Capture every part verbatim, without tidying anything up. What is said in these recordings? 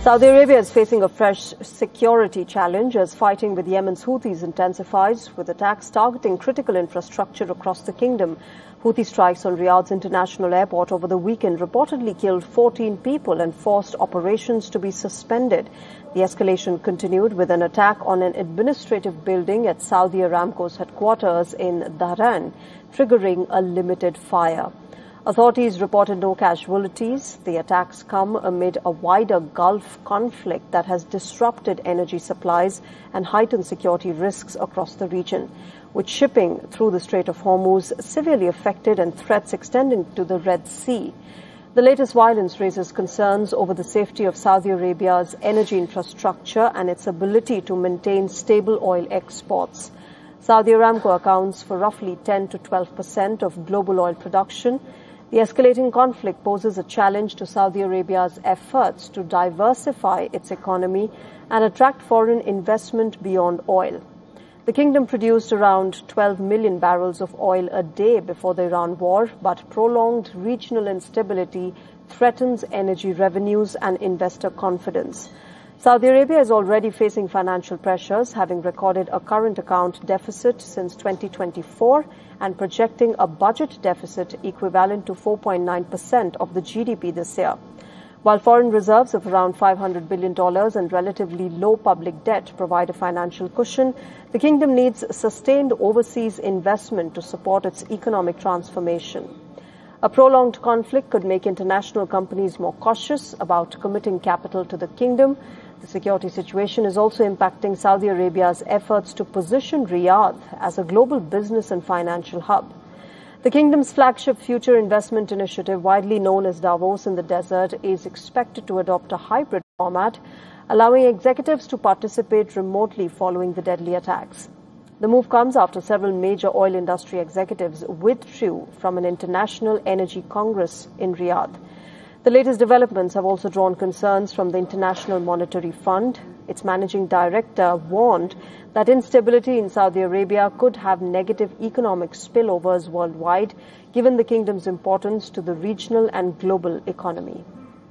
Saudi Arabia is facing a fresh security challenge as fighting with Yemen's Houthis intensifies, with attacks targeting critical infrastructure across the kingdom. Houthi strikes on Riyadh's international airport over the weekend reportedly killed fourteen people and forced operations to be suspended. The escalation continued with an attack on an administrative building at Saudi Aramco's headquarters in Dhahran, triggering a limited fire. Authorities reported no casualties. The attacks come amid a wider Gulf conflict that has disrupted energy supplies and heightened security risks across the region, with shipping through the Strait of Hormuz severely affected and threats extending to the Red Sea. The latest violence raises concerns over the safety of Saudi Arabia's energy infrastructure and its ability to maintain stable oil exports. Saudi Aramco accounts for roughly ten to twelve percent of global oil production. The escalating conflict poses a challenge to Saudi Arabia's efforts to diversify its economy and attract foreign investment beyond oil. The kingdom produced around twelve million barrels of oil a day before the Iran war, but prolonged regional instability threatens energy revenues and investor confidence. Saudi Arabia is already facing financial pressures, having recorded a current account deficit since twenty twenty-four and projecting a budget deficit equivalent to four point nine percent of the G D P this year. While foreign reserves of around five hundred billion dollars and relatively low public debt provide a financial cushion, the kingdom needs sustained overseas investment to support its economic transformation. A prolonged conflict could make international companies more cautious about committing capital to the kingdom. The security situation is also impacting Saudi Arabia's efforts to position Riyadh as a global business and financial hub. The kingdom's flagship future investment initiative, widely known as Davos in the Desert, is expected to adopt a hybrid format, allowing executives to participate remotely following the deadly attacks. The move comes after several major oil industry executives withdrew from an international energy congress in Riyadh. The latest developments have also drawn concerns from the International Monetary Fund. Its managing director warned that instability in Saudi Arabia could have negative economic spillovers worldwide, given the kingdom's importance to the regional and global economy.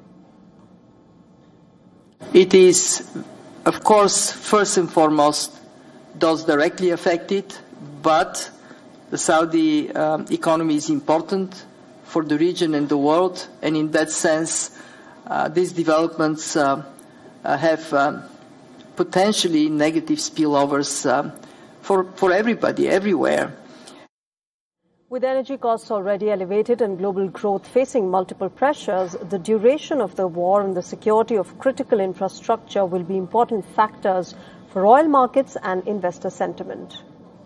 It is, of course, first and foremost, those directly affected, but the Saudi um, economy is important for the region and the world, and in that sense, uh, these developments uh, uh, have um, potentially negative spillovers uh, for, for everybody, everywhere. With energy costs already elevated and global growth facing multiple pressures, the duration of the war and the security of critical infrastructure will be important factors for oil markets and investor sentiment.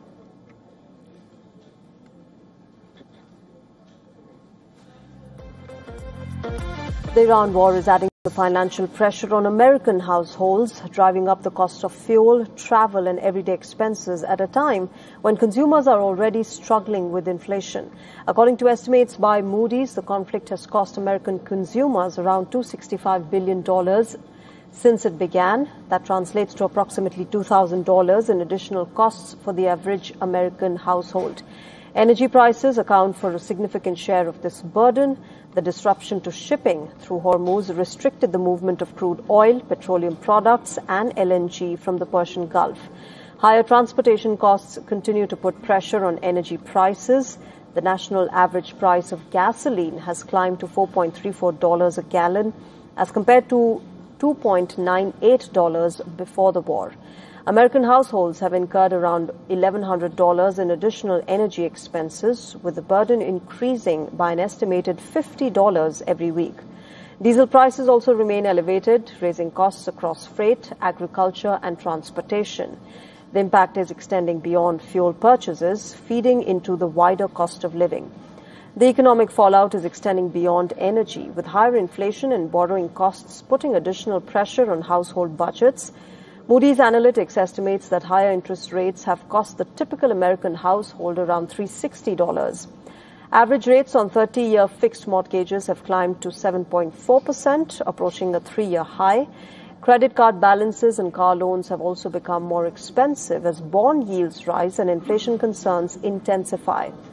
The Iran war is adding to financial pressure on American households, driving up the cost of fuel, travel and everyday expenses at a time when consumers are already struggling with inflation. According to estimates by Moody's, the conflict has cost American consumers around two hundred sixty-five billion dollars since it began. That translates to approximately two thousand dollars in additional costs for the average American household. Energy prices account for a significant share of this burden. The disruption to shipping through Hormuz restricted the movement of crude oil, petroleum products and L N G from the Persian Gulf. Higher transportation costs continue to put pressure on energy prices. The national average price of gasoline has climbed to four point three four dollars a gallon as compared to two point nine eight dollars before the war. American households have incurred around eleven hundred dollars in additional energy expenses, with the burden increasing by an estimated fifty dollars every week. Diesel prices also remain elevated, raising costs across freight, agriculture and transportation. The impact is extending beyond fuel purchases, feeding into the wider cost of living. The economic fallout is extending beyond energy, with higher inflation and borrowing costs putting additional pressure on household budgets. Moody's Analytics estimates that higher interest rates have cost the typical American household around three hundred sixty dollars. Average rates on thirty-year fixed mortgages have climbed to seven point four percent, approaching a three-year high. Credit card balances and car loans have also become more expensive as bond yields rise and inflation concerns intensify.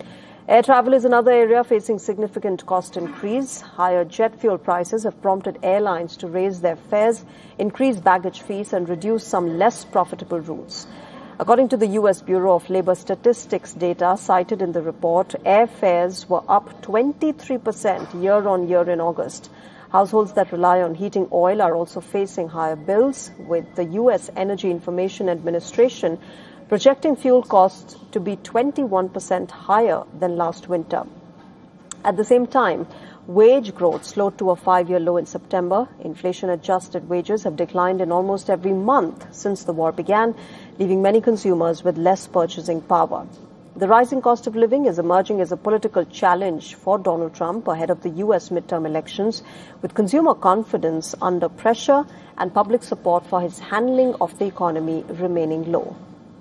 Air travel is another area facing significant cost increase. Higher jet fuel prices have prompted airlines to raise their fares, increase baggage fees and reduce some less profitable routes. According to the U S Bureau of Labor Statistics data cited in the report, airfares were up twenty-three percent year-on-year in August. Households that rely on heating oil are also facing higher bills, with the U S Energy Information Administration projecting fuel costs to be twenty-one percent higher than last winter. At the same time, wage growth slowed to a five-year low in September. Inflation-adjusted wages have declined in almost every month since the war began, leaving many consumers with less purchasing power. The rising cost of living is emerging as a political challenge for Donald Trump ahead of the U S midterm elections, with consumer confidence under pressure and public support for his handling of the economy remaining low.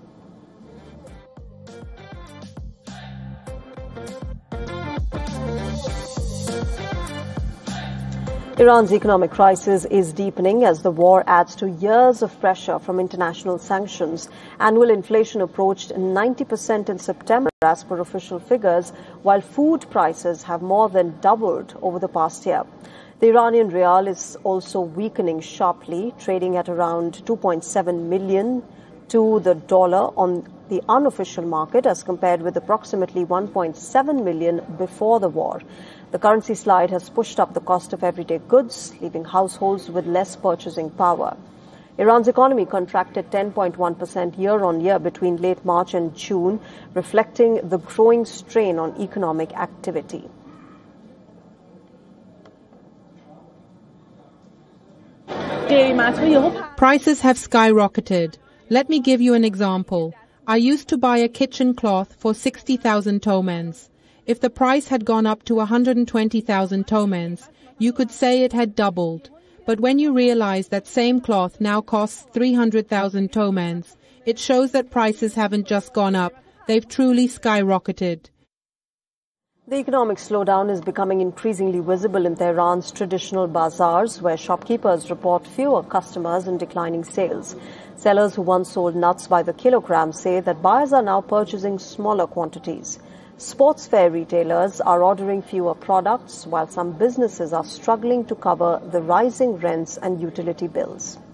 Iran's economic crisis is deepening as the war adds to years of pressure from international sanctions. Annual inflation approached ninety percent in September as per official figures, while food prices have more than doubled over the past year. The Iranian rial is also weakening sharply, trading at around two point seven million to the dollar on the unofficial market as compared with approximately one point seven million before the war. The currency slide has pushed up the cost of everyday goods, leaving households with less purchasing power. Iran's economy contracted ten point one percent year-on-year between late March and June, reflecting the growing strain on economic activity. Prices have skyrocketed. Let me give you an example. I used to buy a kitchen cloth for sixty thousand tomans. If the price had gone up to one hundred twenty thousand tomans, you could say it had doubled. But when you realize that same cloth now costs three hundred thousand tomans, it shows that prices haven't just gone up, they've truly skyrocketed. The economic slowdown is becoming increasingly visible in Tehran's traditional bazaars, where shopkeepers report fewer customers and declining sales. Sellers who once sold nuts by the kilogram say that buyers are now purchasing smaller quantities. Sports fair retailers are ordering fewer products, while some businesses are struggling to cover the rising rents and utility bills.